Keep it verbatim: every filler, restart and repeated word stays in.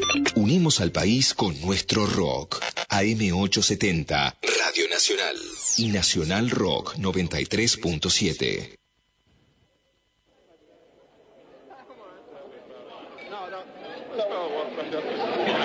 Unimos al país con nuestro rock. A M ochocientos setenta, Radio Nacional. Y Nacional Rock noventa y tres punto siete. No, no, no.